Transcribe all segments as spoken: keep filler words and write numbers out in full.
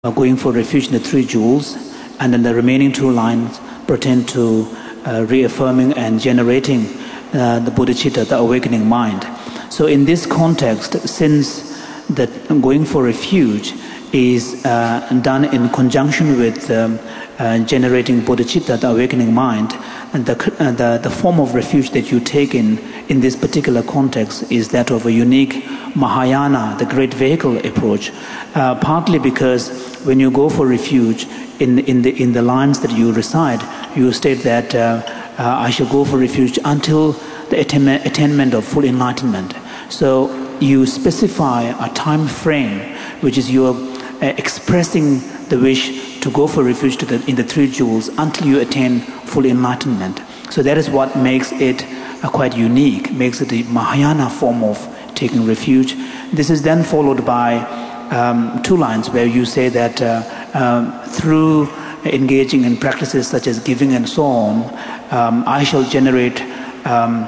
going for refuge in the three jewels, and then the remaining two lines pertain to uh, reaffirming and generating uh, the bodhicitta, the awakening mind. So in this context, since that going for refuge is uh, done in conjunction with um, uh, generating bodhicitta, the awakening mind, and the, uh, the, the form of refuge that you take in, in this particular context is that of a unique Mahayana, the great vehicle approach, uh, partly because when you go for refuge, in, in, the, in the lines that you recite, you state that uh, uh, I shall go for refuge until the attainment, attainment of full enlightenment. So you specify a time frame, which is you are uh, expressing the wish to go for refuge to the, in the three jewels until you attain full enlightenment. So that is what makes it uh, quite unique, makes it a Mahayana form of taking refuge. This is then followed by um, two lines where you say that uh, um, through engaging in practices such as giving and so on, um, I shall generate, um,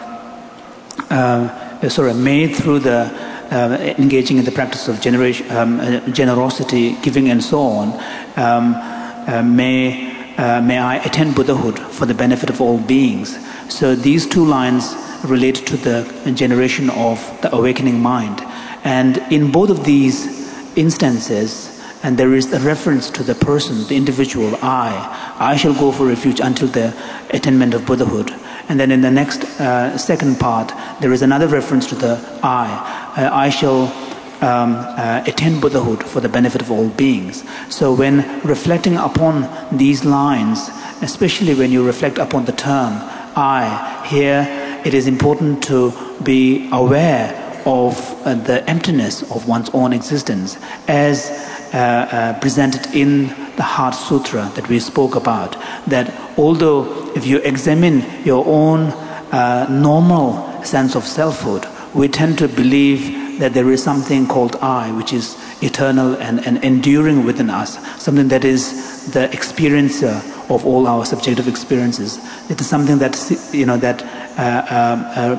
uh, sorry, made through the uh, engaging in the practice of generation, um, uh, generosity, giving and so on, um, uh, may Uh, may I attain Buddhahood for the benefit of all beings. So these two lines relate to the generation of the awakening mind. And in both of these instances, and there is a reference to the person, the individual, I. I shall go for refuge until the attainment of Buddhahood. And then in the next uh, second part, there is another reference to the I. Uh, I shall Um, uh, attain Buddhahood for the benefit of all beings. So when reflecting upon these lines, especially when you reflect upon the term I, here it is important to be aware of uh, the emptiness of one's own existence as uh, uh, presented in the Heart Sutra that we spoke about. That although if you examine your own uh, normal sense of selfhood, we tend to believe that there is something called I, which is eternal and, and enduring within us, something that is the experiencer of all our subjective experiences. It is something that, you know, that uh, uh, uh,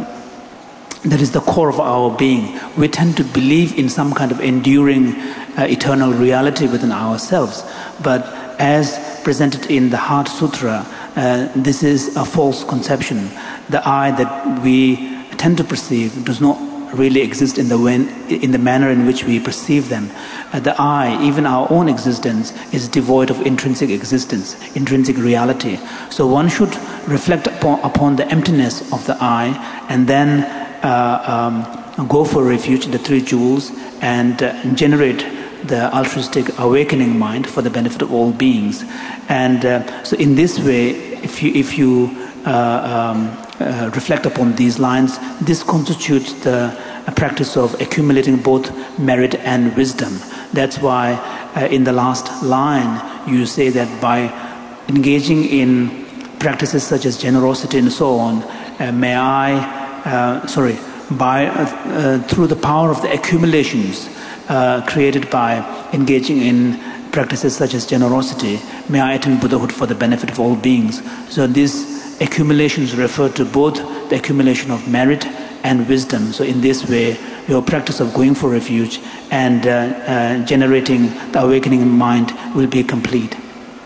that is the core of our being. We tend to believe in some kind of enduring uh, eternal reality within ourselves. But as presented in the Heart Sutra, uh, this is a false conception. The I that we tend to perceive does not really exist in the when, in the manner in which we perceive them. Uh, the I, even our own existence, is devoid of intrinsic existence, intrinsic reality. So one should reflect upon, upon the emptiness of the I, and then uh, um, go for refuge in the three jewels and uh, generate the altruistic awakening mind for the benefit of all beings. And uh, so in this way, if you if you uh, um, Uh, reflect upon these lines, this constitutes the uh, practice of accumulating both merit and wisdom. That's why uh, in the last line you say that by engaging in practices such as generosity and so on, uh, may I, uh, sorry, by uh, uh, through the power of the accumulations uh, created by engaging in practices such as generosity, may I attain Buddhahood for the benefit of all beings. So this accumulations refer to both the accumulation of merit and wisdom. So in this way, your practice of going for refuge and uh, uh, generating the awakening mind will be complete.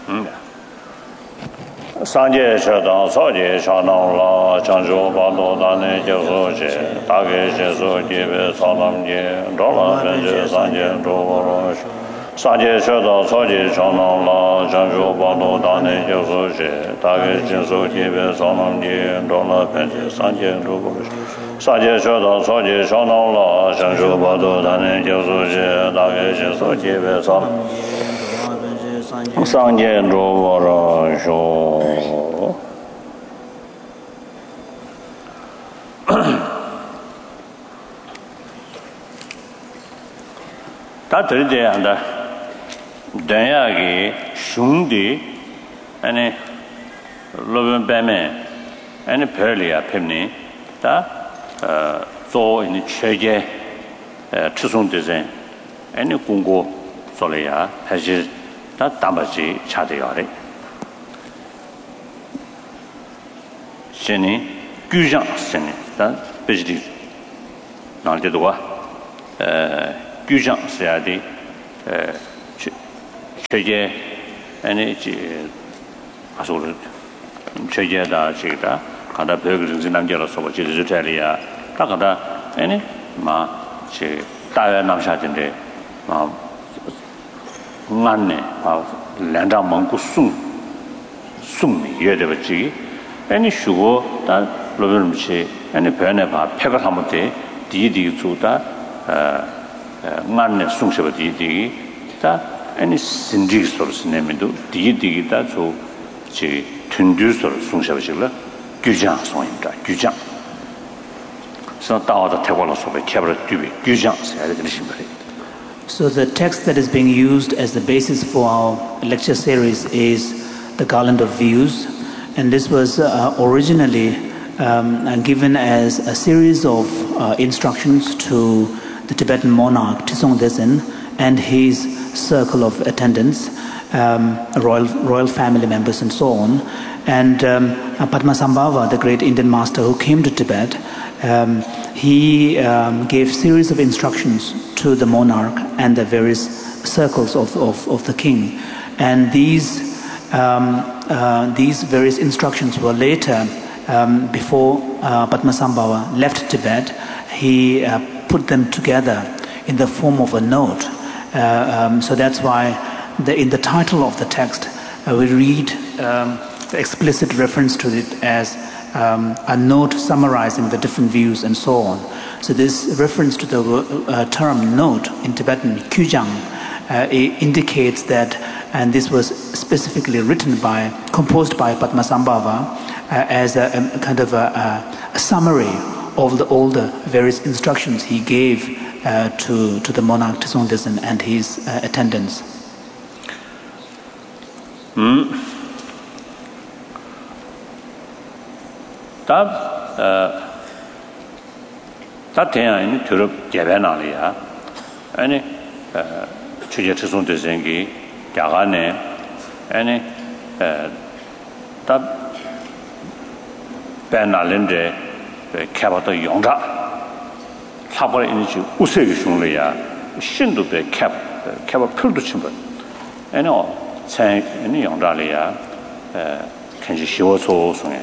Sanje Chadang Soje Shanang La Chanjo Bado Dane Jesu Je Tage Jesu Jebe Salam Je Dola Benje Sanje Doro Sanje Chadang Soje Shanang La Chanjo Bado Dane Jesu Je Tage Jesu Jebe Salam Je Dola Benje Sanje Doro Sanje Chadang Soje Shanang La Chanjo Bado Dane Jesu Je Tage Jesu Jebe Salam Sanje Doro Sho Ta terde anda danyagi shungdi ane loben bame ane perlia pemni ta zo in cheje chusung dezen ane kungo solya haji ta tambaji chadeyare sheni gyujan seni ta bejdi nalde doa gyujan sayadi 최제 아니 아소를 최제다 지다 가다 벽을 남겨서 뭐 지지 자리야 다가다 아니 마제 다외 남샤진데 마 만네 아 랜장蒙古送送也得不아니 쉬고 다 로벨음치 아니 변해 봐 패가 하면데 디디 주다 어 만네 송셔버 디디 다 아니 신지 소스네면도 디디다 저지 튼주서 송셔버실라 규장 송인다 규장 그래서 다와다 태고로서 개발 뒤비 규장 해야 되는 신발이. So the text that is being used as the basis for our lecture series is the Garland of Views, and this was uh, originally um, given as a series of uh, instructions to the Tibetan monarch Trisong Detsen and his circle of attendants, um, royal royal family members and so on. And um, Padmasambhava, the great Indian master who came to Tibet, um, he um, gave series of instructions to the monarch and the various circles of, of, of the king. And these, um, uh, these various instructions were later, um, before uh, Padmasambhava left Tibet, he uh, put them together in the form of a note. Uh, um, so that's why the, in the title of the text, uh, we read um, the explicit reference to it as um, a note summarizing the different views and so on. So this reference to the uh, term note in Tibetan, kyujang, uh, indicates that, and this was specifically written by, composed by Padmasambhava uh, as a, a kind of a, a summary of the, all the various instructions he gave uh, to, to the monarch Trisong Detsen and his uh, attendants. Mm. 다 다 대안이 들어 개변하리야. 아니 주제 특성 대생기 야간에 아니 다 배날인데 개발도 용자 사벌 인지 우세기 중래야 신도배 캡 개발 필도 침번 아니 참 아니 용자리야 에 괜히 쉬워서 송해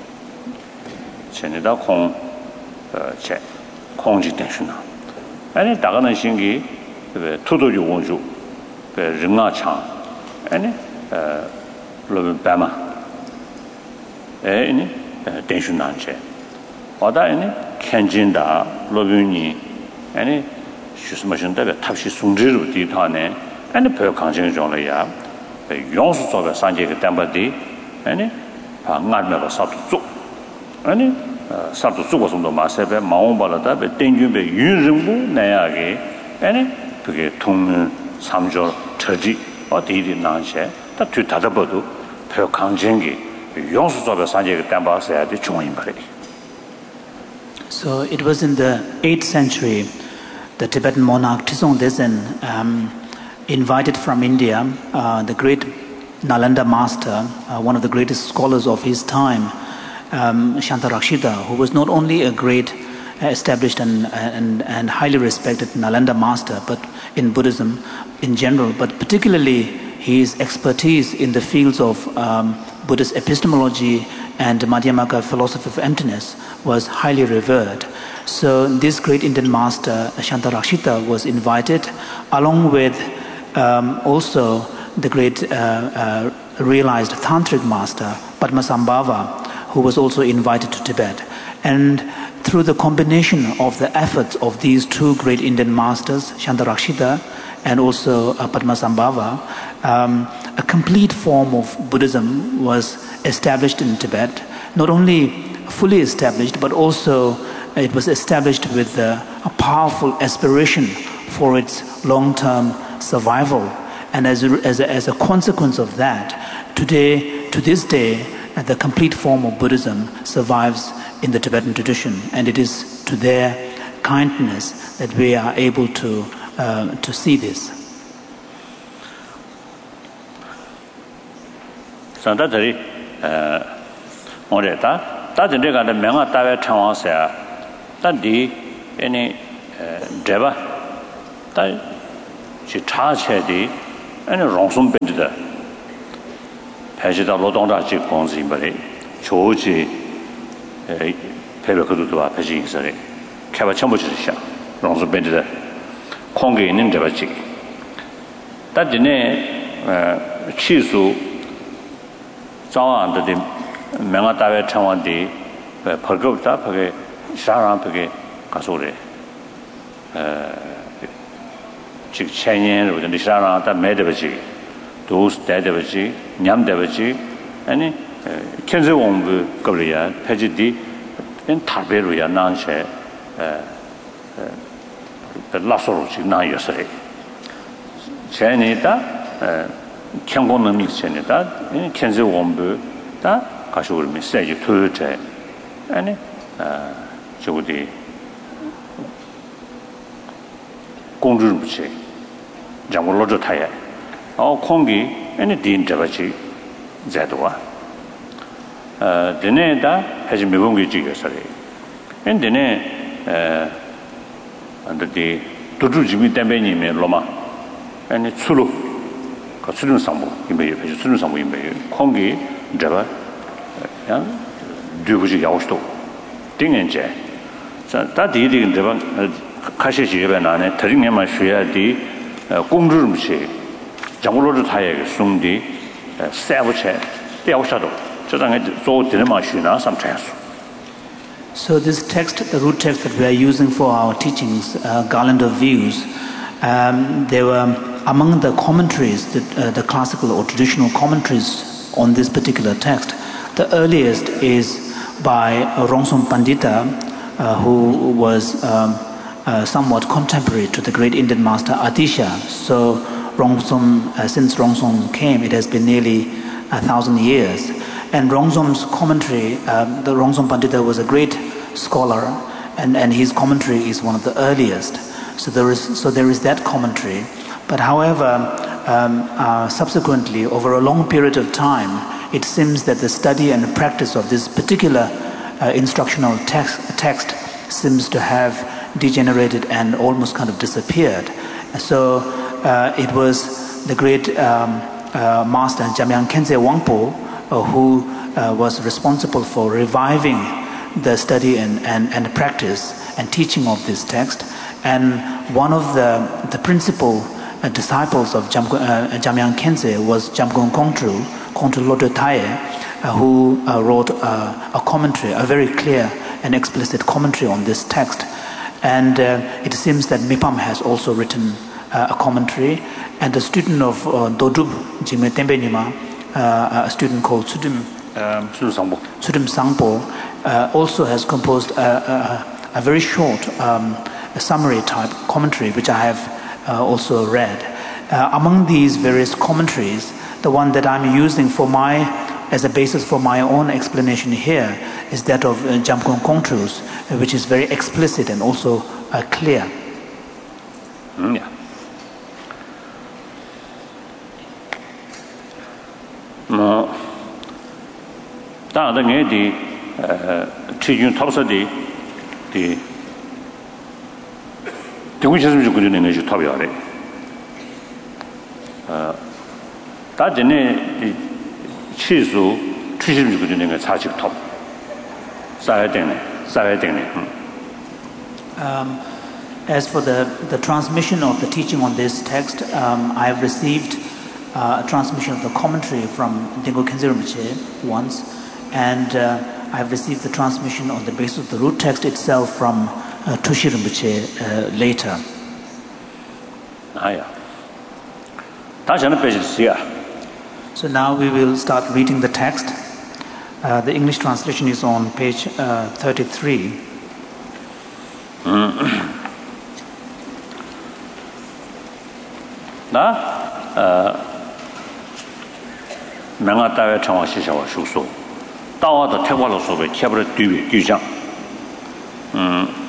전에다 공 어제 공지 대신나 아니 다가는 신기 그 투도주 원주 그 릉아창 아니 어 로빈 바마 에니 대신난제 어다니 켄진다 로빈이 아니 수스마신데 탑시 송지로 뒤타네 아니 별 강정 종래야 용수 쪽에 산제가 담바디 아니 방안면서 사도 아니 사도 수고성도 마세베 마음발하다 배 땡준배 윤릉부 내야게 아니 그게 통문 삼조 처지 어디디 나셔 다 뒤다다버도 표 강정기 용수조배 산제가 담바서야 돼 중앙인 말이. So it was in the eighth century the Tibetan monarch Trisong Detsen um, invited from India uh, the great Nalanda master, uh, one of the greatest scholars of his time, Um, Shantarakshita, who was not only a great uh, established and, and, and highly respected Nalanda master but in Buddhism in general, but particularly his expertise in the fields of um, Buddhist epistemology and Madhyamaka philosophy of emptiness was highly revered. So this great Indian master, Shantarakshita, was invited along with um, also the great uh, uh, realized tantric master, Padmasambhava, who was also invited to Tibet. And through the combination of the efforts of these two great Indian masters, Shantarakshita and also uh, Padmasambhava, um, a complete form of Buddhism was established in Tibet, not only fully established, but also it was established with uh, a powerful aspiration for its long-term survival. And as a, as a, as a consequence of that, today, to this day, the complete form of Buddhism survives in the Tibetan tradition, and it is to their kindness that we are able to uh, to see this. 산다들이 어 뭐래다 다들 가는 명아 따외 창왕사야 단디 아니 데바 다 지차체디 아니 롱송 밴드다 패시다 노동자지 공지인벌이 조지 에 배배그도와 패시 인설에 개발 첨부지시야 롱송 밴드다 공개 있는 데바지 따지네 어 치수 자원들이 명아다회 청원디 벌거다 그게 사람 그게 가서래 에 즉 천년으로 된 사람 다 매대버지 도스 대대버지 냠대버지 아니 kenze wongbu qabliya pejidi en tarberuya nanshe eh lasoro chi na yosare chenita kengon mi chenita kenze wongbu da 가시올 메시지 토요제 아니 아 저기 공주부치 장물로저 타야 어 공기 아니 딘자바치 제도와 어 드네다 해지 미공기 지겨서리 엔드네 에 안데디 도주지미 때문에 로마 아니 수로 그 수능 상부 이메일 페이지 수능 상부 이메일 공기 제가 야 두부지 야오스도 띵엔제 자 다디디 제가 카시지에 나네 드링에만 쉬야디 공주름시 장물로도 타야 숨디 세부체 떼오셔도 저장에 조 되는만 쉬나 삼차야수. So this text, the root text that we are using for our teachings, uh, Garland of Views, um, they were among the commentaries, the, uh, the classical or traditional commentaries on this particular text. The earliest is by Rongsom Pandita, uh, who was um, uh, somewhat contemporary to the great Indian master Atisha. So Rongsom, uh, since Rongsom came, it has been nearly a thousand years. And Rongzom's commentary, um, the Rongsom Pandita was a great scholar, and, and his commentary is one of the earliest. So there is, so there is that commentary. But however, um, uh, subsequently, over a long period of time, it seems that the study and the practice of this particular uh, instructional text, text seems to have degenerated and almost kind of disappeared. So uh, it was the great um, uh, master Jamyang Khyentse Wangpo uh, who uh, was responsible for reviving the study and, and, and practice and teaching of this text. And one of the, the principal uh, disciples of Jam, uh, Jamyang Khyentse was Jamgon Kongtru, Kongtru Lodro Taye, uh, who uh, wrote uh, a commentary, a very clear and explicit commentary on this text. And uh, it seems that Mipam has also written uh, a commentary, and a student of uh, Dodub Jime Tembe Nima, uh, a student called Sudim um, Sudim Sangpo, uh, also has composed a, a, a very short um, a summary type commentary, which I have uh, also read. Uh, among these various commentaries, the one that I'm using for my as a basis for my own explanation here is that of uh, Jamgon Kongtru's, uh, which is very explicit and also uh, clear. Mm, yeah. No. Da nge di chijun topsa di di 대구 지금 좀 그리는 게 탑이야. 어. 다 전에 치수 추심 좀 그리는 게 사십 탑. 쌓아야 되네. 쌓아야 되네. Um as for the the transmission of the teaching on this text, um I have received uh, a transmission of the commentary from Dingo Khyentse Rinpoche once, and uh, I have received the transmission on the basis of the root text itself from Uh, Tushi Rinpoche uh, later. Ah, yeah. So now we will start reading the text. Uh, the English translation is on page uh, thirty-three. 나 명아다의 정화시샤와 숙소 따와도 태과로 소배 캐브를 뒤비 뒤장 음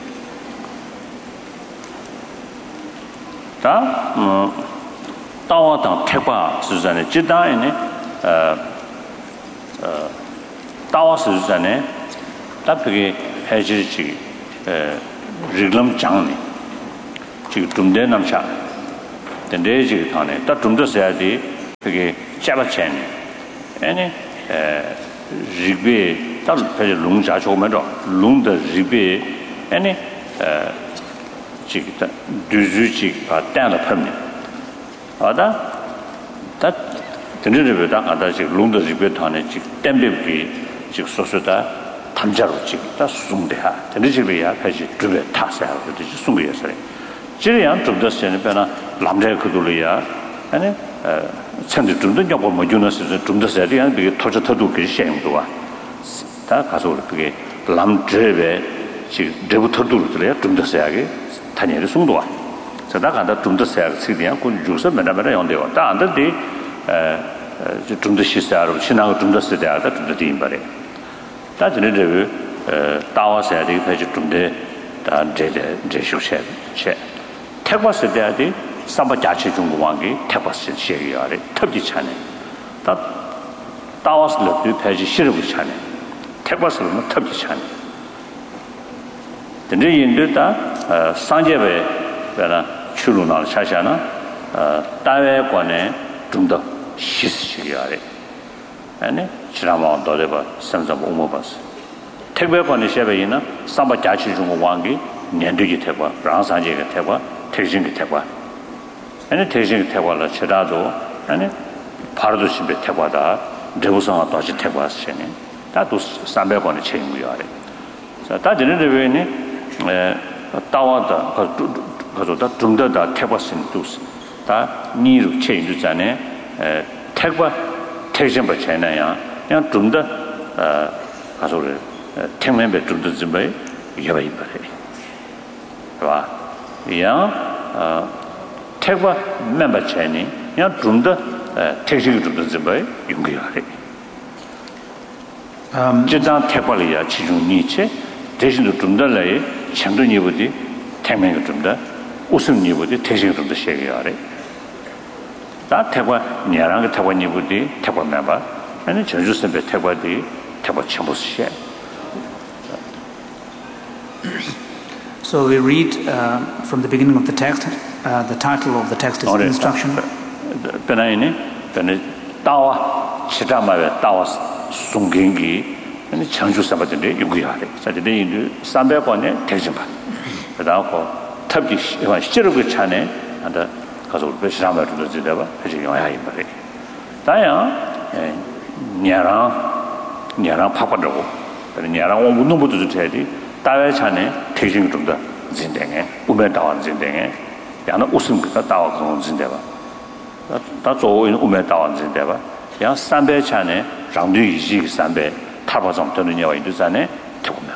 다, 음, 따와당 태과 수잔에 지다에네, 어, 어, 따와 수잔에 답하게 해질지, 에, 리글럼 장네, 지금 dum대 남샤, 덴데지 타네 다 좀더서야지 그게 잡아채네 아니 에 리베 딱 배 롱자 조면서 롱的 리베 아니 에 지기다 두주지 바단의 펌니 아다 다 덴데르베다 아다 지 롱的 리베 타네 지 댐베비 지 소소다 탐자로 지다 수송대하 덴데지베야 패지 두베 타사야 그지 수송이었어요 지리양 좀더서는 배나 남자 그돌이야 아니 천도 좀더 좀 뭐 주나서 좀더 세리한 그 토저터도 그 시행도와 다 가서 그게 남제베 지 데부터도 그래야 좀더 세하게 다니를 송도와 저다 간다 좀더 세하게 쓰디야 그 주서 맨날 연대와 다 안데 에 좀더 시사로 신앙을 좀더 세대하다 좀더 뒤인바래 다 전에 에 따와서야 되게 패지 좀더 다 제대 제쇼셰 체 태과스 대야지 삼바 자체 중국왕기 태과스 시에야래 탑지 차네 다 따와스를 그 패지 시르고 차네 태과스는 탑지 차네 근데 인도다 상제베 배나 출루나 차샤나 다외 관에 좀더 시스시야래 아니 지나마 도래봐 삼삼 오모바스 택배 관에 셰베이나 삼바 자체 중국왕기 년도기 태과 랑상제가 태과 택신기 태과 아니 택신기 태과라 치라도 아니 바로도 심베 태과다 대우성아 다시 태과스네 다도 삼백 원의 책임이야래 자 다지는 데에는 에 따와다 가서다 좀더다 태과신 두스 다 니루 체인주잖아에 에 태과 택신 버체나야 그냥 좀더 어 가서를 택면배 좀더 좀배 이해봐 이봐래 봐 야 어 태과 멤버 체니 그냥 좀더 택신이 좀더 좀배 용기하래 음 지단 태과리야 지중 니체 대신도 좀더 내 창도니보디 택면이 좀더 웃음 니보디 택신이 좀더 세게하래 다 태과 냐랑 태과 니보디 태과 멤버 아니 전주선배 태과디 태과 첨부시에 So we read uh, from the beginning of the text. Uh, the title of the text is Instruction. Benaini, Bena Dawa, Chitamawe, Dawa Sungingi, and the Changju Sabatinde, Yuguyari. Such a day into Sambakone, Teximba. But now, Tabi, Shirugu Chane, and the Kazu Beshama to the Zidava, Pejimai. Daya, Niara, Niara Papado, and Niara Umubu to the Teddy. 다외 차네 대신 좀더 진행해 우면 다원 진행해 야는 웃음 그 다와 그런 진대봐 다 좋은 우면 다원 진대봐 야 삼배 차네 장도 이지 삼배 타바정 되는 여와 인도산에 되고면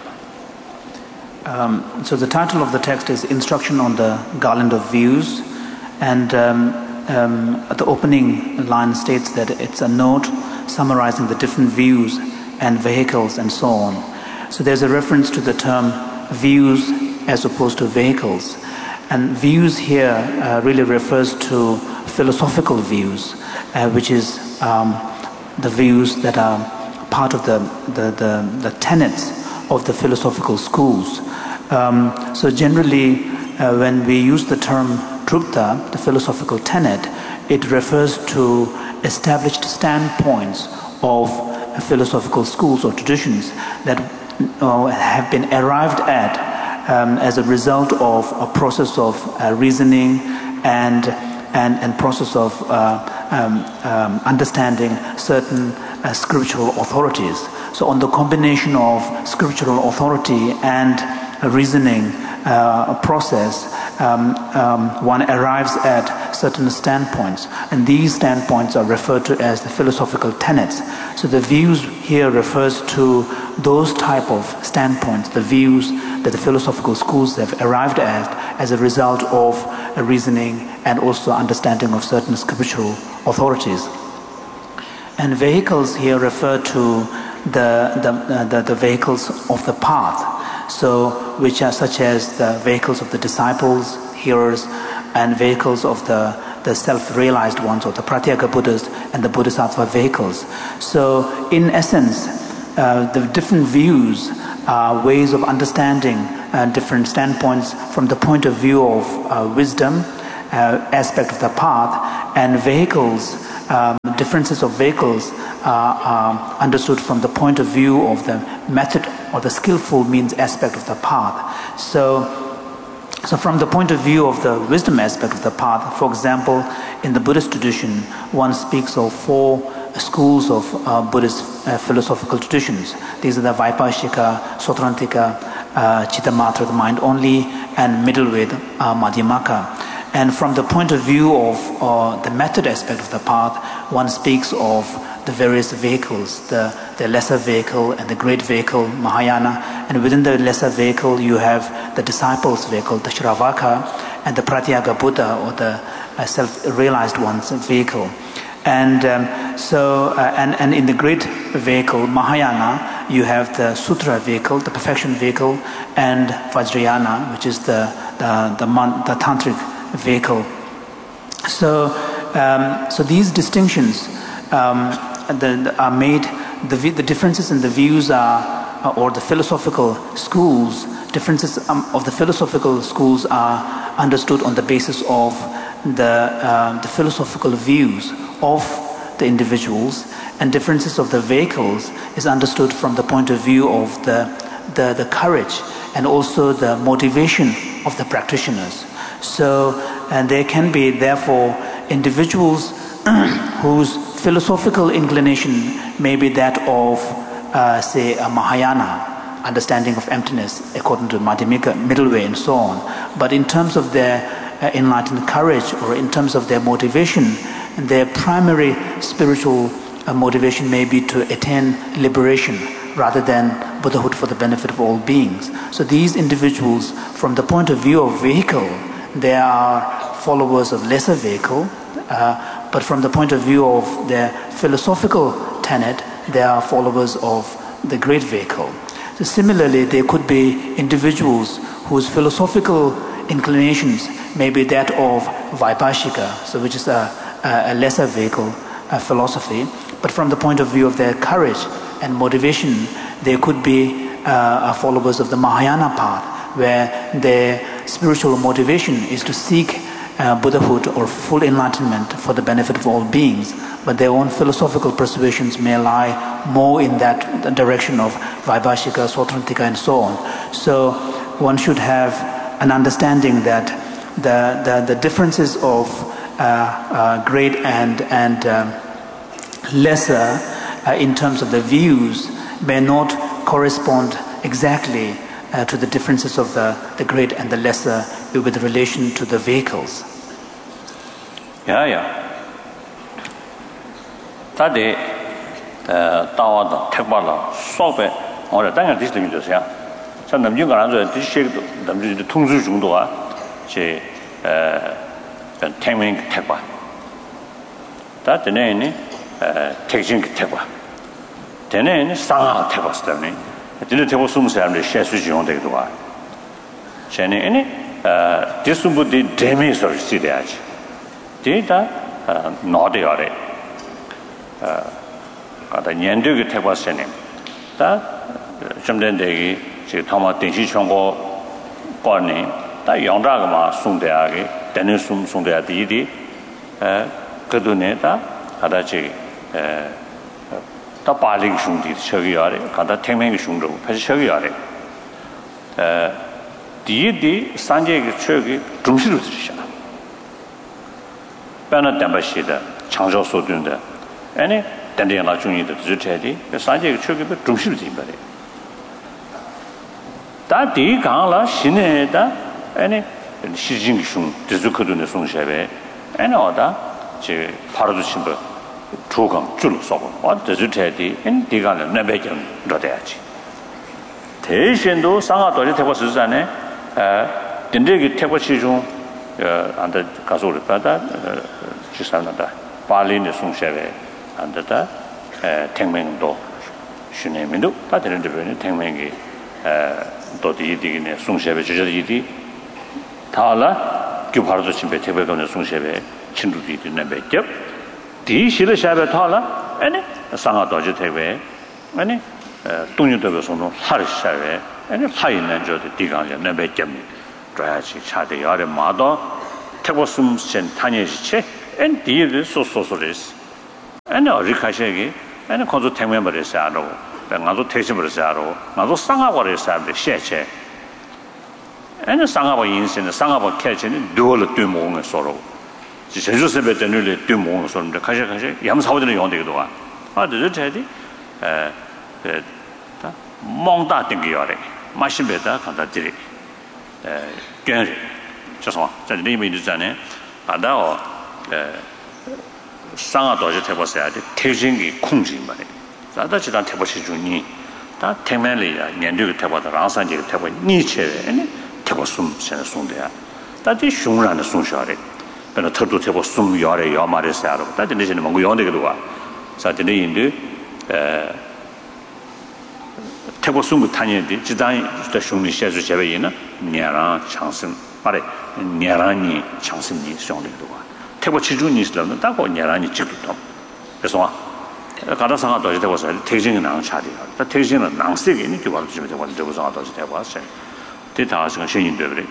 Um so the title of the text is Instruction on the Garland of Views, and um, um, the opening line states that it's a note summarizing the different views and vehicles and so on. So there's a reference to the term views as opposed to vehicles. And views here uh, really refers to philosophical views, uh, which is um, the views that are part of the, the, the, the tenets of the philosophical schools. Um, so generally, uh, when we use the term trupta, the philosophical tenet, it refers to established standpoints of philosophical schools or traditions that Uh, have been arrived at um, as a result of a process of uh, reasoning and and and process of uh, um, um, understanding certain uh, scriptural authorities. So on the combination of scriptural authority and a reasoning uh, process, um, um, one arrives at certain standpoints, and these standpoints are referred to as the philosophical tenets. So the views here refers to those type of standpoints, the views that the philosophical schools have arrived at as a result of a reasoning and also understanding of certain scriptural authorities. And vehicles here refer to the the, uh, the, the vehicles of the path, so which are such as the vehicles of the disciples, hearers, and vehicles of the, the self-realized ones, or the Pratyeka Buddhas and the Bodhisattva vehicles. So in essence, Uh, the different views are ways of understanding uh, different standpoints from the point of view of uh, wisdom uh, aspect of the path, and vehicles, um, differences of vehicles are uh, understood from the point of view of the method or the skillful means aspect of the path. So, so from the point of view of the wisdom aspect of the path, for example, in the Buddhist tradition, one speaks of four schools of uh, Buddhist uh, philosophical traditions. These are the Vaibhashika, Sautrantika, uh, Chittamatra, the mind only, and middle way, uh, Madhyamaka. And from the point of view of uh, the method aspect of the path, one speaks of the various vehicles, the, the lesser vehicle and the great vehicle, Mahayana. And within the lesser vehicle, you have the disciples' vehicle, the Shravaka, and the Pratyaga Buddha, or the uh, self-realized one's vehicle. And um, so, uh, and, and in the great vehicle, Mahayana, you have the Sutra vehicle, the perfection vehicle, and Vajrayana, which is the, the, the, man, the Tantric vehicle. So, um, so these distinctions um, the, are made, the, the differences in the views are, or the philosophical schools, differences um, of the philosophical schools are understood on the basis of the, uh, the philosophical views of the individuals, and differences of the vehicles is understood from the point of view of the, the, the courage and also the motivation of the practitioners. So, and there can be therefore individuals whose philosophical inclination may be that of, uh, say, a Mahayana understanding of emptiness according to Madhyamika, middle way, and so on. But in terms of their uh, enlightened courage, or in terms of their motivation, their primary spiritual uh, motivation may be to attain liberation rather than Buddhahood for the benefit of all beings. So these individuals, from the point of view of vehicle, they are followers of lesser vehicle, uh, but from the point of view of their philosophical tenet, they are followers of the great vehicle. So similarly, there could be individuals whose philosophical inclinations may be that of Vaibhashika, so which is a, a lesser vehicle a philosophy, but from the point of view of their courage and motivation, they could be uh, followers of the Mahayana path, where their spiritual motivation is to seek uh, Buddhahood or full enlightenment for the benefit of all beings, but their own philosophical persuasions may lie more in that direction of Vaibhashika, Sautrantika, and so on. So one should have an understanding that the, the, the differences of uh, uh, great and, and um, lesser uh, in terms of the views may not correspond exactly uh, to the differences of the, the great and the lesser with relation to the vehicles. Yeah, yeah. Tadi tawa tekbala sobe ora tanga distinct dosia. Sa namju garan zo dishek namju de tongzu jungdo a che eh kan timing tekba. Ta tene ni eh tekjing tekba. Tene ni sanga tekba stane. Tene tekba sumsa amre shesu jung de do a. Chene ni eh disumbu de demi so sidaji. Data no de ore. 가다 년도에 태봤으니 다 점된데기 지 타마 대시 총고 거니 다 영자가마 송대하게 되는 숨 송대야 되디 에 그도네다 가다지 에다 빨리 숨디 저기야래 가다 태명이 숨도 다시 저기야래 에 디디 산제의 최기 중심으로 주시잖아 변화 담바시다 창조 소든데 아니 단대나 중요도 주체디 산제의 최기의 중심이 된거래 다디 강라 신에다 아니 시진기 중 지속하는 송샤베 아니 어다 제 바로도 신부 조금 줄로 써고 어디 주체디 인디가는 내배경 넣어야지 대신도 상하도리 태고 수산에 에 딘데기 태고 시중 어 안데 가서를 받아 지산다 발리네 송샤베 안데다 에 탱맹도 신내민도 다들 되는 탱맹이 에 도디디네 송샤베 주저디디 타라 규바르도 침베 태베가는 송샤베 친두디디 내배적 디실을 샤베 타라 아니 상하도지 태베 아니 동료들의 손으로 하를 샤베 아니 하이는 저도 디강에 내배적 줘야지 차대 열에 마도 태고숨 신 타니시체 엔 디르 소소소레스 엔 어리카셰기 엔 건조 택면버렸어요. 나도 퇴심버렸어요. 나도 상하버렸어요. 셰체 엔 상하버 인생의 상하버 캐치는 누얼 뛰모는 소로 제주스베 때는 뛰모는 소인데 가시 가시 양사오들은 용되기도 와. 아, 저저지 에 몽다 땡기요래. 마신베다 간다지리. 에 괜히 저서 저 리미드 전에 아다오 에 상하도지 해보셔야 돼. 태진기控制 말이야. 자다지단 해보시 중이 다 태면리야. 년도에 해보다 랑산지를 해보 니체 아니 해보숨 전에 송대야. 다지 흉란의 송샤래. 그러나 터도 해보 숨 요래 요 말했어요. 다지 내지는 뭔가 요네기도 와. 자들이 인도 에 태고 숨을 타니는데 지단이 저 흉리 시에서 제베이나 냐랑 창승 말에 냐랑이 창승이 성립도 와. 태고 지중이 있으면 딱고 냐랑이 직도 그래서 가다상아 도지 되고서 태진이 나랑 차리요. 다 태진은 낭색이 있는 게 와도 좀 되고 되고서 도지 되고 왔어요. 대다가 신인 되버리.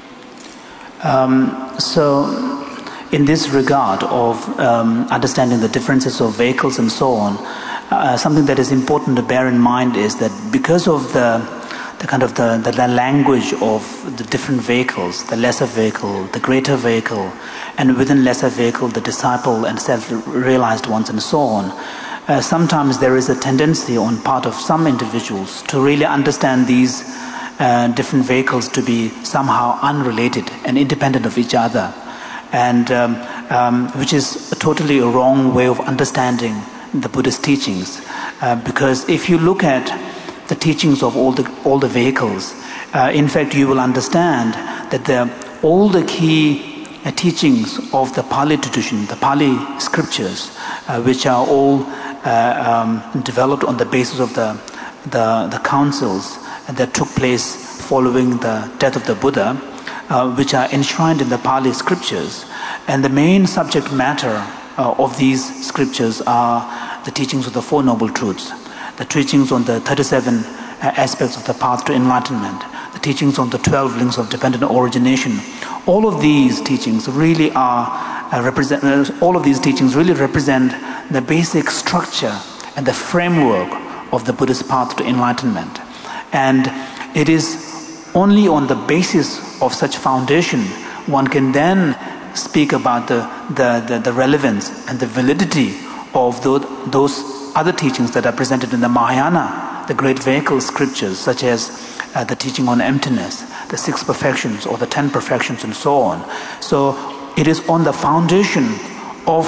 Um so in this regard of um, understanding the differences of vehicles and so on, uh, something that is important to bear in mind is that because of the the kind of the, the language of the different vehicles, the lesser vehicle, the greater vehicle, and within lesser vehicle, the disciple and self-realized ones and so on, uh, sometimes there is a tendency on part of some individuals to really understand these uh, different vehicles to be somehow unrelated and independent of each other. And um, um, which is a totally a wrong way of understanding the Buddhist teachings, uh, because if you look at the teachings of all the all the vehicles, uh, in fact you will understand that the all the key uh, teachings of the Pali tradition, the Pali scriptures, uh, which are all uh, um, developed on the basis of the the, the councils that took place following the death of the Buddha. Uh, which are enshrined in the Pali scriptures, and the main subject matter uh, of these scriptures are the teachings of the Four Noble Truths, the teachings on the thirty-seven uh, aspects of the path to enlightenment, the teachings on the twelve links of dependent origination. All of these teachings really are uh, represent. Uh, all of these teachings really represent the basic structure and the framework of the Buddhist path to enlightenment, and it is only on the basis of such foundation one can then speak about the, the, the, the relevance and the validity of those, those other teachings that are presented in the Mahayana, the great vehicle scriptures, such as uh, the teaching on emptiness, the six perfections or the ten perfections and so on. So it is on the foundation of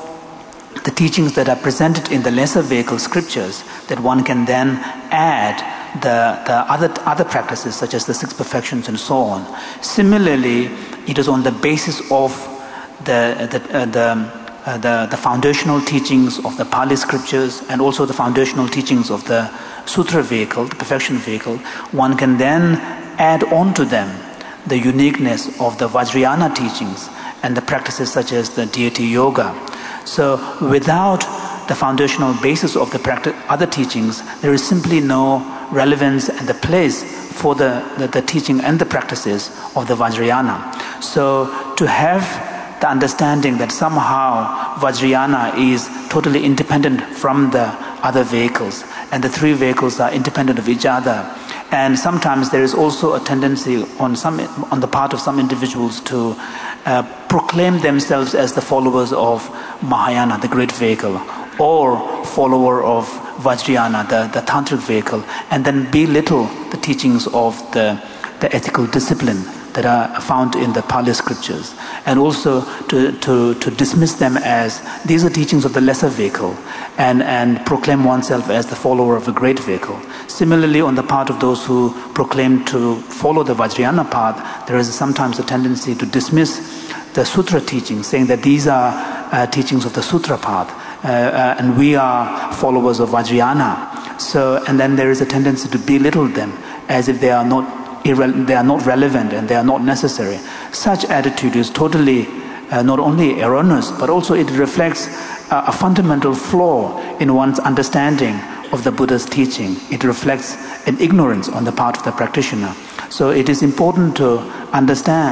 the teachings that are presented in the lesser vehicle scriptures that one can then add the, the other, other practices such as the six perfections and so on. Similarly, it is on the basis of the, the, uh, the, uh, the, the foundational teachings of the Pali scriptures and also the foundational teachings of the Sutra vehicle, the perfection vehicle, one can then add on to them the uniqueness of the Vajrayana teachings and the practices such as the deity yoga. So without the foundational basis of the practice, other teachings, there is simply no relevance and the place for the, the, the teaching and the practices of the Vajrayana. So to have the understanding that somehow Vajrayana is totally independent from the other vehicles and the three vehicles are independent of each other, and sometimes there is also a tendency on some on the part of some individuals to uh, proclaim themselves as the followers of Mahayana, the great vehicle, or follower of Vajrayana, the, the tantric vehicle, and then belittle the teachings of the, the ethical discipline that are found in the Pali scriptures, and also to, to, to dismiss them as these are teachings of the lesser vehicle, and, and proclaim oneself as the follower of a great vehicle. Similarly, on the part of those who proclaim to follow the Vajrayana path, there is sometimes a tendency to dismiss the sutra teachings, saying that these are uh, teachings of the sutra path, uh, uh, and we are followers of Vajrayana. So, and then there is a tendency to belittle them as if they are not they are not relevant and they are not necessary. Such attitude is totally uh, not only erroneous, but also it reflects uh, a fundamental flaw in one's understanding of the Buddha's teaching. It reflects an ignorance on the part of the practitioner. So it is important to understand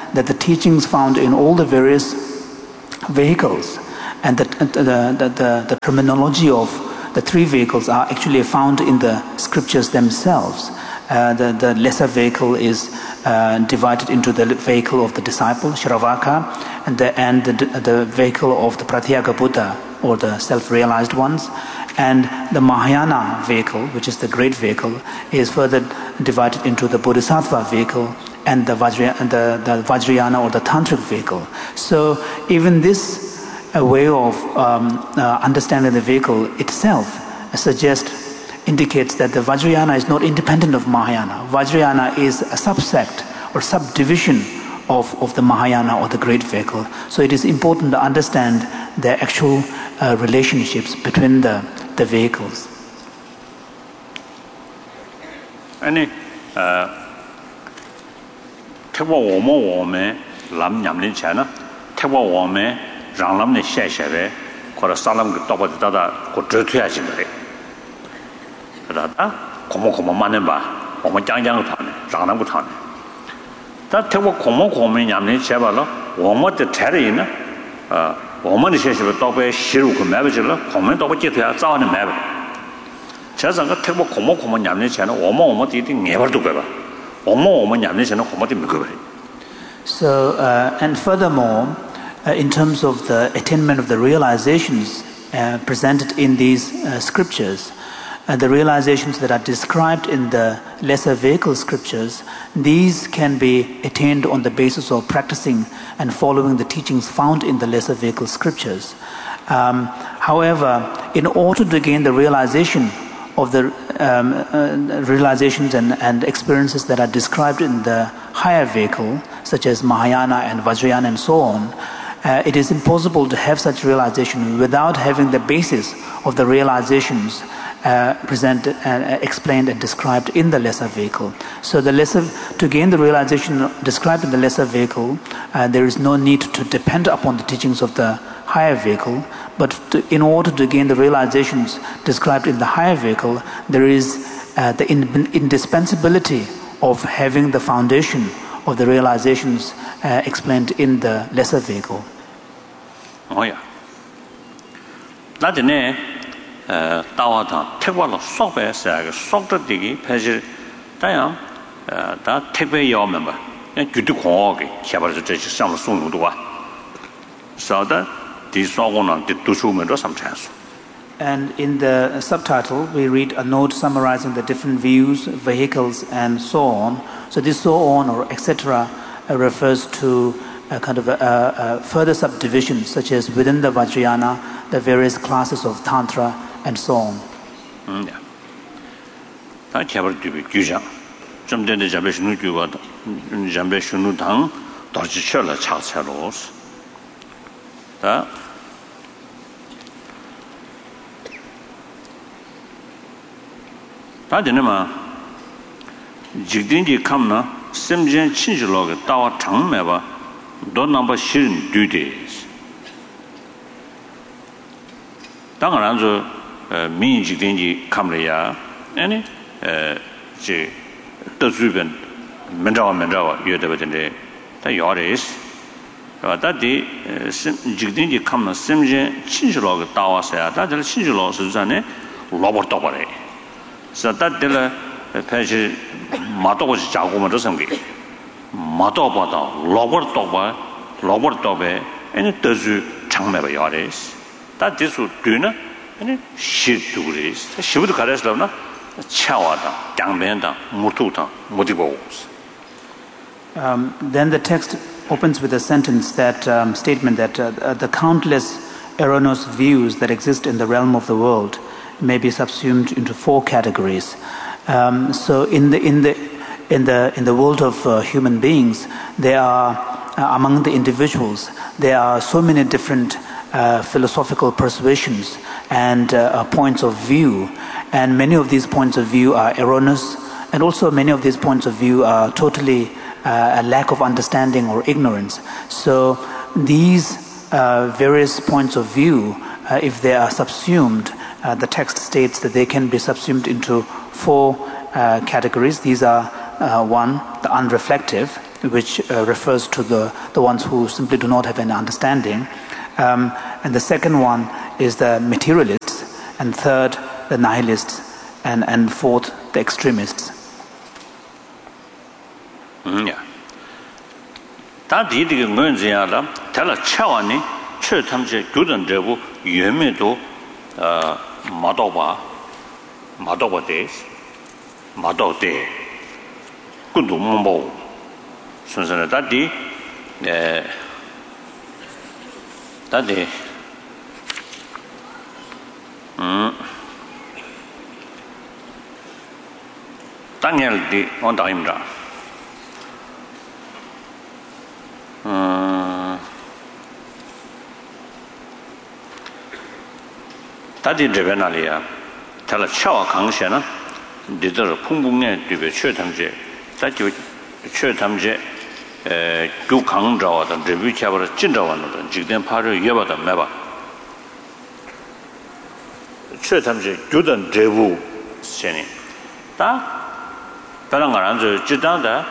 that the teachings found in all the various vehicles and the, the, the, the, the terminology of the three vehicles are actually found in the scriptures themselves. Uh, the, the lesser vehicle is uh, divided into the vehicle of the disciple, Shravaka, and the, and the, the vehicle of the Pratyeka Buddha, or the self-realized ones. And the Mahayana vehicle, which is the great vehicle, is further divided into the Bodhisattva vehicle and the, Vajra, the, the Vajrayana or the Tantric vehicle. So even this uh, way of um, uh, understanding the vehicle itself suggests indicates that the Vajrayana is not independent of Mahayana. Vajrayana is a subsect or subdivision of, of the Mahayana or the great vehicle. So it is important to understand the actual uh, relationships between the, the vehicles. Any uh Tewa Womo Wome Lam Yamlin China, Tewa Wome Ranglam ne Shashave, Kora Salam Toba Dada, Kotuashimere. Komo Komo Maneba, Omo Jangang Tane, Ranamutane. That Tewa Komo Komi Yamlin Chabala, Womo the Terrina, Woman is a Tobe Shiru Mavajilla, comment over Jetta, Zaun and Mav. Chazanga Tewa Komo Komo Yamlin China, Omo Omo eating never to better. So, uh, and furthermore, uh, in terms of the attainment of the realizations uh, presented in these uh, scriptures, uh, the realizations that are described in the lesser vehicle scriptures, these can be attained on the basis of practicing and following the teachings found in the lesser vehicle scriptures. Um, however, in order to gain the realization of the um, uh, realizations and, and experiences that are described in the higher vehicle, such as Mahayana and Vajrayana and so on, uh, it is impossible to have such realization without having the basis of the realizations uh, presented, uh, explained and described in the lesser vehicle. So the lesser, to gain the realization described in the lesser vehicle, uh, there is no need to depend upon the teachings of the higher vehicle, but to, in order to gain the realizations described in the higher vehicle, there is uh, the in, indispensability of having the foundation of the realizations uh, explained in the lesser vehicle. Oh yeah. That is ne tawa ta tekwa lo sokbe sa ga sokta digi phajir tayam da tekbe yo member ya gyudu ko ge kyabar je je sam sung lu wa so da di sogo na di tu shu me do sam chance. And in the subtitle, we read a note summarizing the different views, vehicles, and so on. So this so on or et cetera uh, refers to a kind of a, a, a further subdivisions, such as within the Vajrayana, the various classes of Tantra, and so on. Mm, yeah. That kyabar type gyuja. Some den de jabe shunu gyuwa, jabe shunu dang, dorji chola cha cha los. Da. 다되는마 직딩지 감나 심전 친절하게 다와 장매바 너 넘버 실은 뒤대 당연한 저 민인 직딩지 감래야 아니 에제 더주변 면자와 면자와 여대버든데 다 요레스 다디 직딩지 감나 심전 친절하게 다와서야 다들 친절로 수잔에 로버트 버래 So that the page Mato was Jagoma Rosambi. Mato Bata, Robert Toba, Robert Tobe, and it does you Changmeva Yaris. That this would do not any shit to this. She would caress Lona, Chawada, Gangbenda, Mututa, Motivos. Um, then the text opens with a sentence that um, statement that uh, the countless erroneous views that exist in the realm of the world may be subsumed into four categories. Um, so in the in the in the in the world of uh, human beings, there are uh, among the individuals there are so many different uh, philosophical persuasions and uh, points of view, and many of these points of view are erroneous, and also many of these points of view are totally uh, a lack of understanding or ignorance. So these uh, various points of view, uh, if they are subsumed, Uh, the text states that they can be subsumed into four uh, categories. These are uh, one, the unreflective, which uh, refers to the, the ones who simply do not have an understanding. Um, and the second one is the materialists, and third, the nihilists, and, and fourth, the extremists. Mm, yeah. 다 디디가 뭔지야라 달라 차와니 최탐제 교단 제부 유매도 어 마도바 마도바데 마도데 군도 몽보 순서는 다디 에 다디 음 당연히 온다입니다. 음 다디 제베나리아 달라 차와 강세나 리더를 풍부에 뒤에 최탐제 다지 최탐제 에 교강자와다 레비차버를 진짜와는 지금 파를 예바다 매바 최탐제 교단 제부 세니 다 다른 건 아주 지단다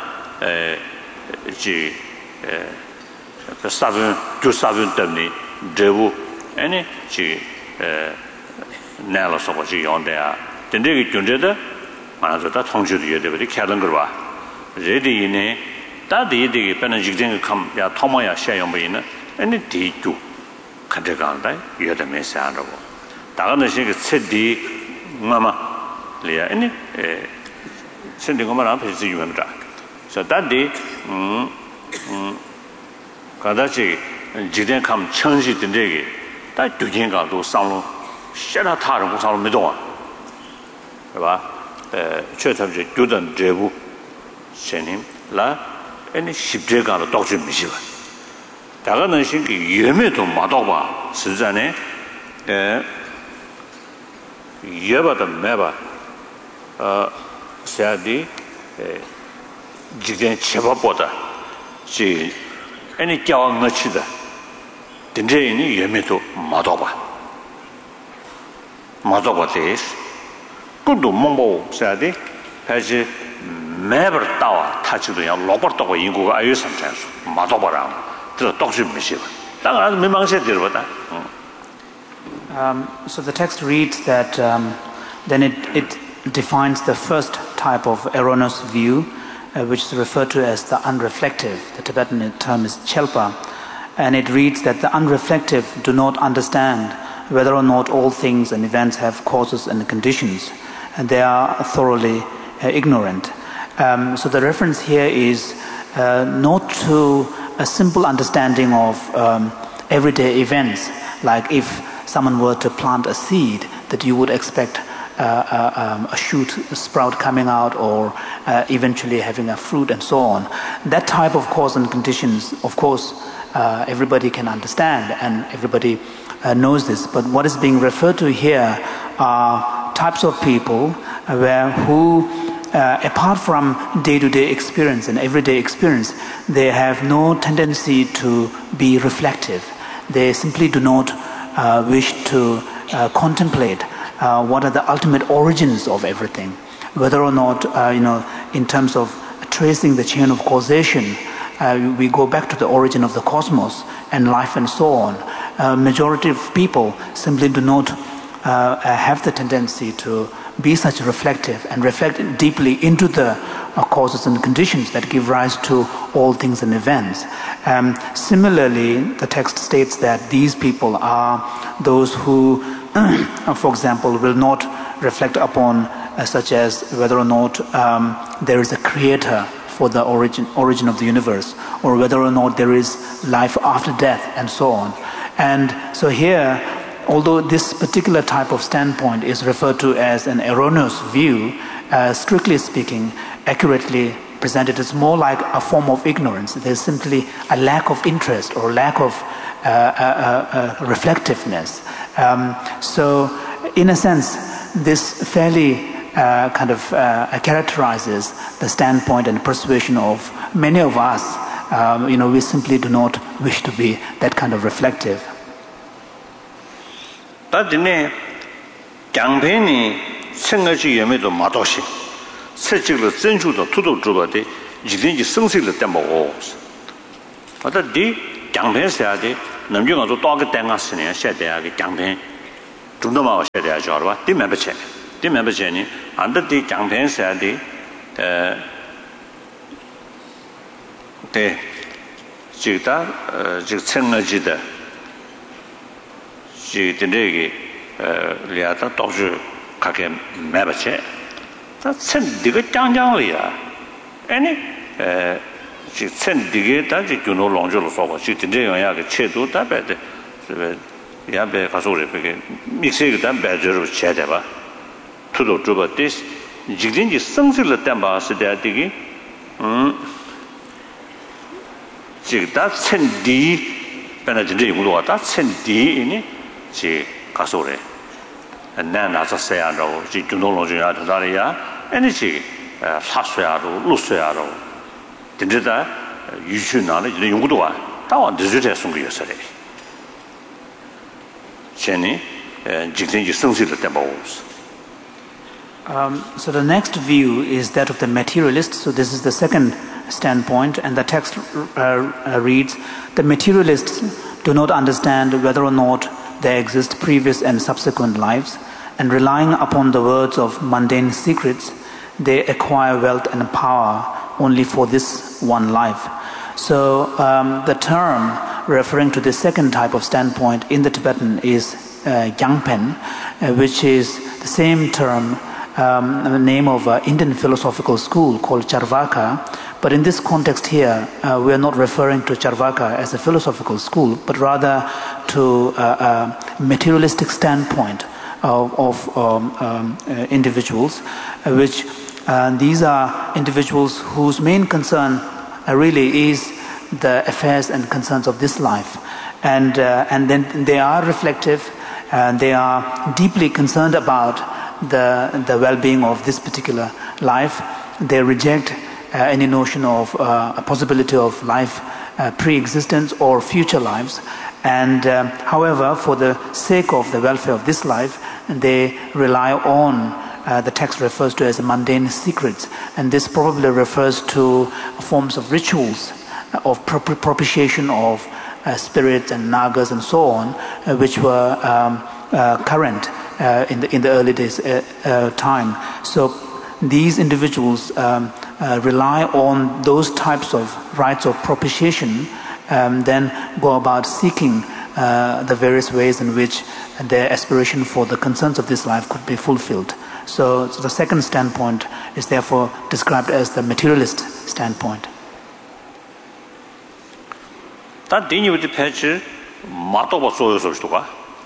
에지 에 사분 교사분 때문에 제부 아니 지 내려서 거기 연대야 근데 존재다 말아서 다 통주도 해야 되거든 캐는 거 봐. 레디네 다디디게 빼는 직전에 감야 토마야 샤용이는 아니 디도 가져간다 여다 메시아라고 다가는 시기 세디 마마 리아 아니 에 신경 말 앞에 지유면다 저 다디 음음 가다지 직전 감 천시 된데게 다 두진가도 상로 샤나 타는 거 상로 못 와. 对吧 에 최탐제 교단 제부 신임 라 아니 십제가로 독주 미시바 다가는 신기 예매도 마도바 스자네 에 예바다 매바 어 세아디 에 지겐 제바보다 지 아니 겨왕 넣치다 된제인이 예매도 마도바 마도바데스 군도 몽보 세아디 다시 매버 따와 타지도 야 로버트고 인구가 아유 삼천수 마도바랑 저 독주 미시바 당연 민망세 들어보다 Um, so the text reads that um, then it, it defines the first type of erroneous view, uh, which is referred to as the unreflective. The Tibetan term is chelpa, and it reads that the unreflective do not understand whether or not all things and events have causes and conditions, and they are thoroughly uh, ignorant. Um, so the reference here is uh, not to a simple understanding of um, everyday events, like if someone were to plant a seed, that you would expect uh, uh, um, a shoot, a sprout coming out, or uh, eventually having a fruit and so on. That type of cause and conditions, of course, uh, everybody can understand and everybody uh, knows this. But what is being referred to here are types of people uh, where who, uh, apart from day-to-day experience and everyday experience, they have no tendency to be reflective. They simply do not Uh, wish to uh, contemplate uh, what are the ultimate origins of everything, whether or not, uh, you know, in terms of tracing the chain of causation, uh, we go back to the origin of the cosmos and life and so on. Uh, majority of people simply do not uh, have the tendency to be such reflective and reflect deeply into the uh, causes and conditions that give rise to all things and events. Um, similarly, the text states that these people are those who, for example, will not reflect upon uh, such as whether or not um, there is a creator for the origin, origin of the universe, or whether or not there is life after death, and so on. And so here, although this particular type of standpoint is referred to as an erroneous view, uh, strictly speaking, accurately presented, it's more like a form of ignorance. There's simply a lack of interest or lack of uh, uh, uh, reflectiveness. Um, so, in a sense, this fairly uh, kind of uh, characterizes the standpoint and persuasion of many of us. Um, you know, we simply do not wish to be that kind of reflective. 다디네 장변이 생각이 예매도 마도시 세직을 전주도 투도 주바데 직진지 성실을 때먹고 어떤 디 장변해야지 남중은 또 또게 땡았으니 세대하게 장변 중도마와 세대하죠 알아 디 멤버체 디 멤버체니 안들디 장변해야지 에 네, 지다 즉 생어지다 지들에게 어 리아다 도주 가게 매버체 다 생디가 짱짱이야 아니 에 즉 생디게 다지 균호 롱조로 써봐 지들에 영향이 체도 답에데 그 야베 가서래 그게 믹스가 담배저로 체대봐 투도 주버디 지진지 성실을 담바스 대디기 음 지다 천디 베나진데 이거도 다 천디니 지 가서래 나나서야로 지 준동로주야 다다리야 에너지 사수야로 루스야로 진짜다 유슈나는 이제 용도와 다원 드즈제 송기였어요 제니 직진지 성실을 때보스 Um, so the next view is that of the materialist. So this is the second standpoint, and the text uh, uh, reads, the materialists do not understand whether or not there exist previous and subsequent lives, and relying upon the words of mundane secrets, they acquire wealth and power only for this one life. So um, the term referring to the second type of standpoint in the Tibetan is uh, Gyangpen, uh, which is the same term Um, the name of an Indian philosophical school called Charvaka. But in this context here, uh, we are not referring to Charvaka as a philosophical school, but rather to uh, a materialistic standpoint of, of um, um, uh, individuals, uh, which uh, these are individuals whose main concern uh, really is the affairs and concerns of this life. And, uh, and then they are reflective, and they are deeply concerned about the the well-being of this particular life. They reject uh, any notion of uh, a possibility of life uh, pre-existence or future lives, and um, however, for the sake of the welfare of this life, they rely on uh, the text refers to as mundane secrets, and this probably refers to forms of rituals of prop- propitiation of uh, spirits and nagas and so on, uh, which were um, uh, current Uh, in the in the early days uh, uh, time. So these individuals um, uh, rely on those types of rites of propitiation, um, then go about seeking uh, the various ways in which their aspiration for the concerns of this life could be fulfilled. So, so the second standpoint is therefore described as the materialist standpoint. 다 대니부터 패치 맞도바 소요서 수가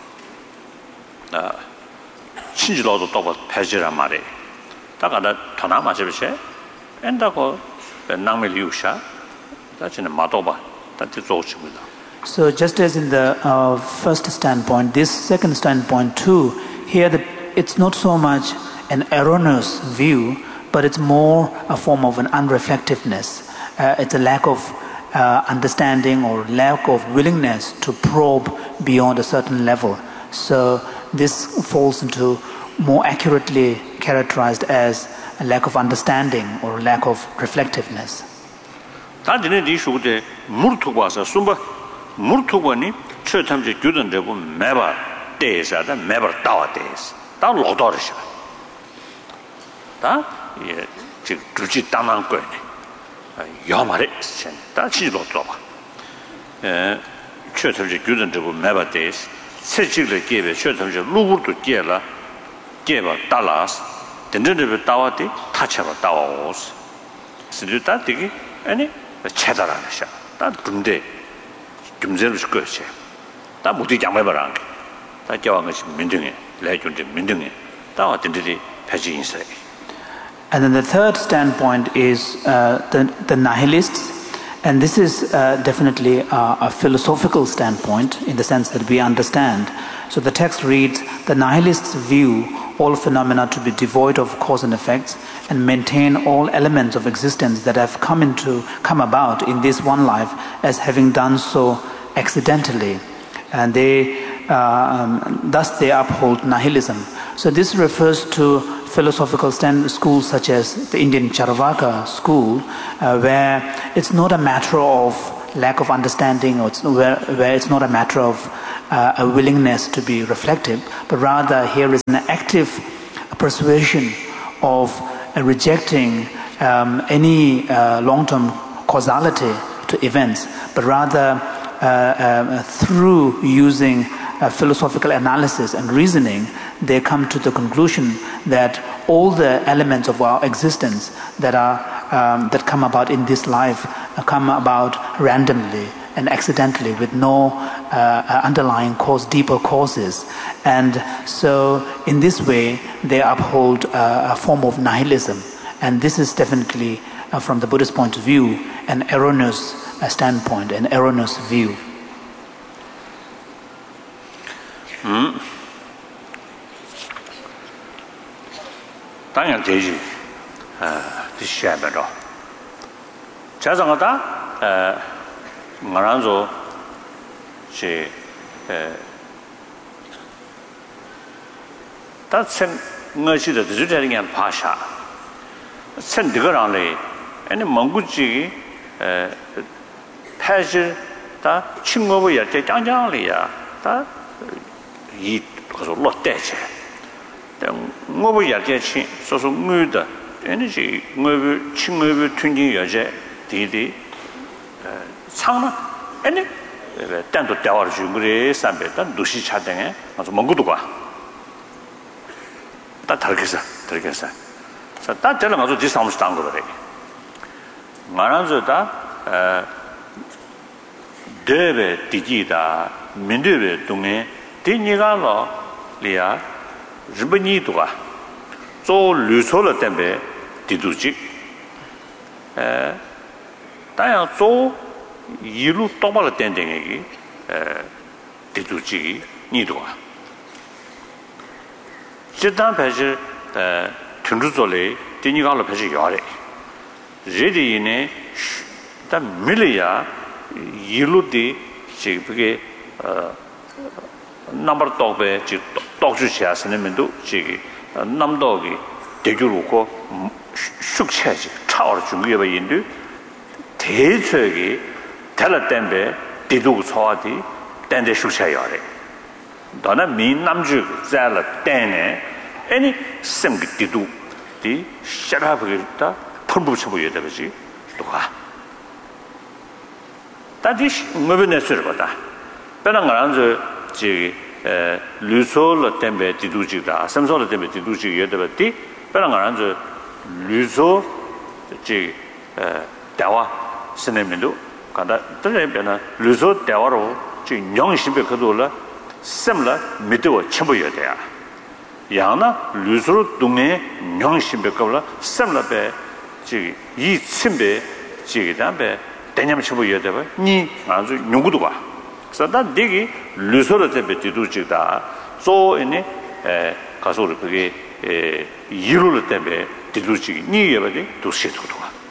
아 신지로도 또 패지란 말이 다가다 더나 맞으셔 엔다고 남을 유샤 다치는 마도바 다치 좋습니다. So just as in the uh, first standpoint, this second standpoint too, here the, it's not so much an erroneous view, but it's more a form of an unreflectiveness. Uh, it's a lack of uh, understanding or lack of willingness to probe beyond a certain level. So this falls into more accurately characterized as a lack of understanding or lack of reflectiveness. 다들 이 쇼데 물투 와서 숨바 물투고니 최탐지 규던되고 매바 대사다 매바 따와대스 다 로도르셔 다예 즉 둘지 땅만 거네 야마레 다 지로도 봐에 최탐지 규던되고 매바 대스 세직을 개베 최탐지 루부도 개라 개바 달라스 된전데 따와대 타쳐가 따와오스 스르다 되게 아니 체다라셔 다 근데 김제를 줄 것이 다 모두 장매바랑 다 겨왕 것이 민등에 레준데 민등에 다 어떤들이 패지 인사에. And then the third standpoint is uh, the the nihilists, and this is uh, definitely uh, a philosophical standpoint in the sense that we understand. So the text reads, the nihilists view all phenomena to be devoid of cause and effects and maintain all elements of existence that have come into come about in this one life as having done so accidentally, and they uh, um, thus they uphold nihilism. So this refers to philosophical stand schools such as the Indian Charvaka school, uh, where it's not a matter of lack of understanding, or it's, where, where it's not a matter of uh, a willingness to be reflective, but rather here is an active persuasion of uh, rejecting um, any uh, long-term causality to events, but rather uh, uh, through using uh, philosophical analysis and reasoning, they come to the conclusion that all the elements of our existence that are um, that come about in this life uh, come about randomly and accidentally with no uh, underlying cause, deeper causes. And so in this way, they uphold uh, a form of nihilism. And this is definitely, uh, from the Buddhist point of view, an erroneous uh, standpoint, an erroneous view. Mm. 당연 되지. 아, 디샤베로. 자상하다. 에, 말한조 제 에. 다sen ngashida 드주자링한 파샤. sen 드거랑래. 아니 몽구지 에 패지 다 친구부 열때 짱짱리야. 다 이 그래서 롯데지. 뭐부 열때치 소소 무다. 에너지 뭐부 친구부 튼지 여제 디디 상나 아니 단도 대화를 주 그래 삼배단 도시 차등에 아주 몽구도 가. 다 다르겠어. 다르겠어. 자, 다 되는 아주 디스타운스 딴 거래. 말한저다 에 데베 디지다 민데베 동에 디니가로 리아日本이도가 조 류소를 때문에 디두지 에 다양 조 이루 똑바로 된 댕이 에 디두지 니도가 지단 배지 에 튼주절에 디니가로 배지 요래 제디네 다 밀이야 이루디 지그게 어 넘버 똑배 지 똑주시하시는면도 지기 남도기 대규로고 숙체지 차월 중요해 인도 대적이 달았던데 디도 소화디 땡데 숙체요래 너는 민남주 잘라 땡네 아니 심기 디도 디 샤라브기다 펌부쳐 보여야 되지 또가 다디시 뭐변했을 거다 변한 거는 저 지 에 류소를 때문에 디두지다 삼소를 때문에 디두지 여더버디 변한 거는 저 류소 지 에, 대화 스네면도 간다 들에 변한 류소 대화로 지 영심배 그도라 셈라 미도 첨부여야 돼야 야나 류소로 동에 영심배 거라 셈라배 이 침배 지기다배 대념 첨부여야 돼봐 니 아주 용구도 봐 그래서 난 되게 류소를 때문에 디두지다 소에네 에 가서를 그게 에 이루를 때문에 디두지 니 예버디 도시도도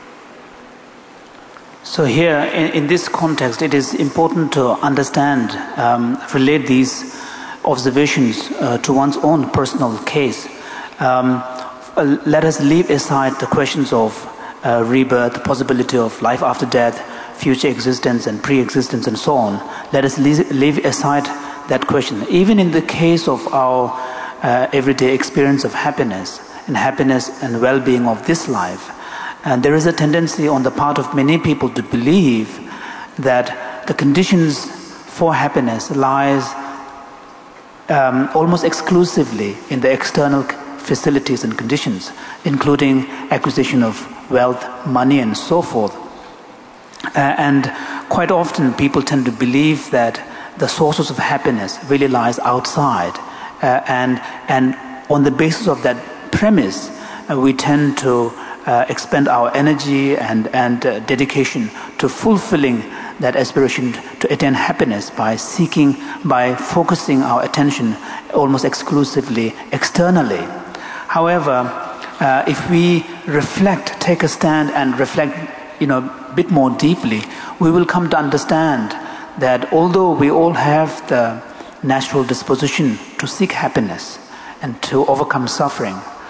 So here, in, in this context, it is important to understand, um, relate these observations uh, to one's own personal case. Um, uh, let us leave aside the questions of uh, rebirth, the possibility of life after death, future existence and pre-existence and so on. Let us leave, leave aside that question. Even in the case of our uh, everyday experience of happiness and happiness and well-being of this life, and there is a tendency on the part of many people to believe that the conditions for happiness lies um, almost exclusively in the external facilities and conditions, including acquisition of wealth, money and so forth. Uh, and quite often people tend to believe that the sources of happiness really lies outside. Uh, and, and on the basis of that premise, uh, we tend to Uh, expend our energy and, and uh, dedication to fulfilling that aspiration to attain happiness by seeking, by focusing our attention almost exclusively externally. However, uh, if we reflect, take a stand and reflect, you know, a bit more deeply, we will come to understand that although we all have the natural disposition to seek happiness and to overcome suffering,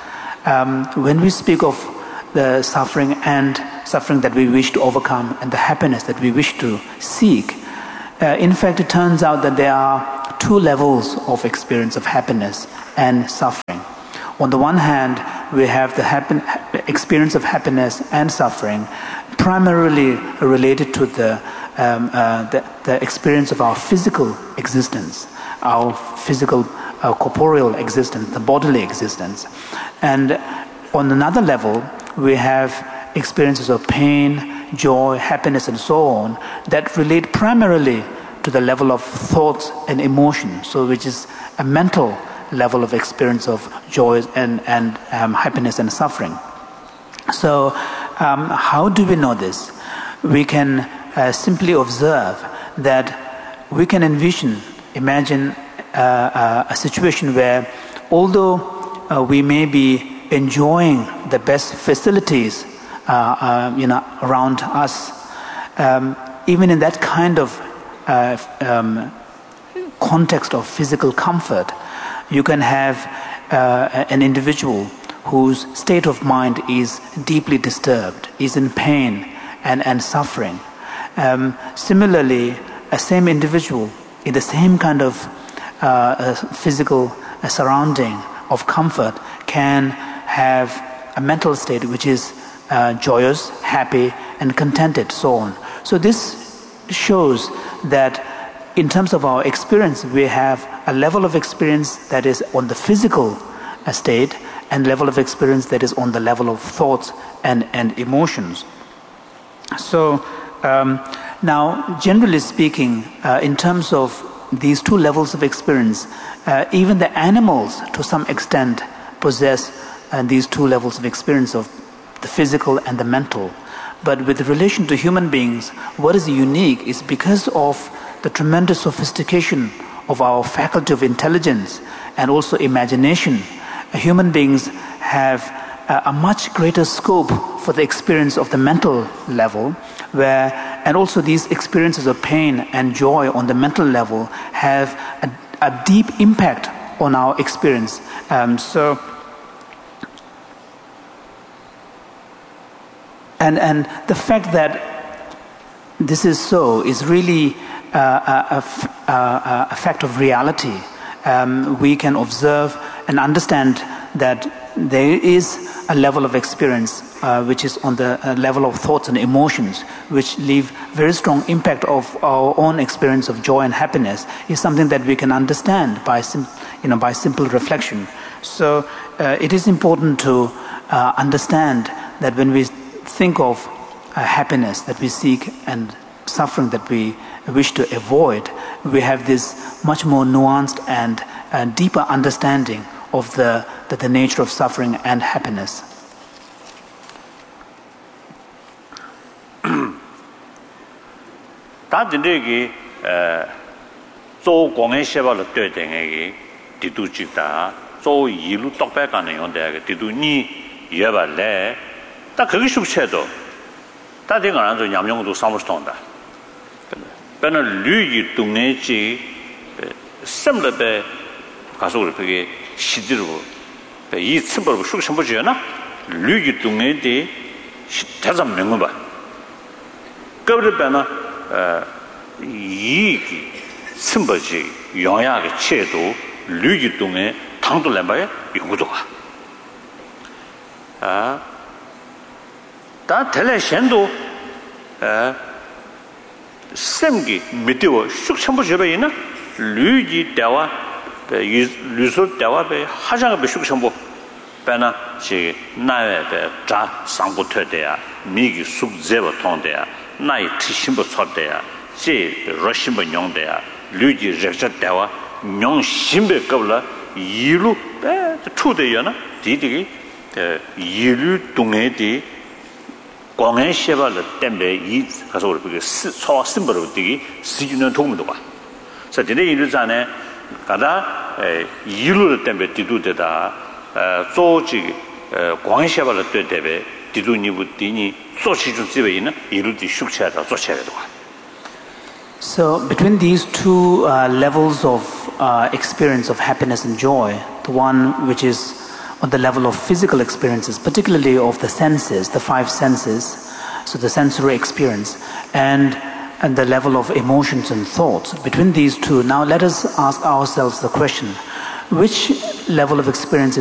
Um, when we speak of the suffering and suffering that we wish to overcome and the happiness that we wish to seek, uh, in fact it turns out that there are two levels of experience of happiness and suffering. On the one hand, we have the happen- experience of happiness and suffering primarily related to the, um, uh, the, the experience of our physical existence, our physical uh, corporeal existence, the bodily existence. And on another level, we have experiences of pain, joy, happiness, and so on that relate primarily to the level of thoughts and emotion, so which is a mental level of experience of joy and, and um, happiness and suffering. So um, how do we know this? We can uh, simply observe that we can envision, imagine uh, uh, a situation where although uh, we may be enjoying the best facilities uh, uh, you know, around us, um, even in that kind of uh, um, context of physical comfort, you can have uh, an individual whose state of mind is deeply disturbed, is in pain and, and suffering. Um, similarly, a same individual in the same kind of uh, physical uh, surrounding of comfort can have a mental state which is uh, joyous, happy, and contented, so on. So this shows that in terms of our experience, we have a level of experience that is on the physical state and level of experience that is on the level of thoughts and, and emotions. So um, now, generally speaking, uh, in terms of these two levels of experience, uh, even the animals to some extent possess uh, these two levels of experience of the physical and the mental. But with relation to human beings, what is unique is because of the tremendous sophistication of our faculty of intelligence and also imagination, human beings have a, a much greater scope for the experience of the mental level, where, and also these experiences of pain and joy on the mental level have a, a deep impact on our experience. Um, so, and and the fact that this is so is really Uh, a, a, a fact of reality. Um, we can observe and understand that there is a level of experience uh, which is on the uh, level of thoughts and emotions, which leave very strong impact of our own experience of joy and happiness, is something that we can understand by sim- you know by simple reflection. So uh, it is important to uh, understand that when we think of uh, happiness that we seek and suffering that we wish to avoid, we have this much more nuanced and uh, deeper understanding of the, the, the nature of suffering and happiness. 다 dinregi zo gongeng sheba le tue dengegi didu jida zo yilu tokpe kane yonde didu ni yeba le 다 그게 숙체도 다 된거 안 줘 냠용도 사무스ton다 배는 류기 동네지 샘르베 가서 그렇게 시디로 이 씀벌고 숙심 보지요나 류기 동네디 대장 명문 봐 그걸 배는 이기 씀벌지 영향의 체도 류기 동네 당도 램바에 연구도 아 다 텔레션도 에 semgi mitiwo shuk chambu jebe ina luji dawa be luso dawa be hajaga be shuk chambu bana ji nae be ja sangbu thode ya migi sub zeba tonde ya nai tishimbu chode ya ji roshimbu nyongde ya luji rekja dawa nyong shimbe qabla yilu be chude yana didigi yilu dungedi 공연 시발을 때문에 이 가서 우리 소 심벌을 되기 시주는 도움도 봐. 그래서 되네 일을 전에 가다 이루를 때문에 뒤도되다 조지 공연 시발을 때문에 뒤도니부 뒤니 조시주 집에 있는 이루디 숙체하다 조체해도 봐. So between these two uh, levels of uh, experience of happiness and joy, the one which is on the level of physical experiences, particularly of the senses, the five senses, so the sensory experience, and, and the level of emotions and thoughts. Between these two, now let us ask ourselves the question, which level of experience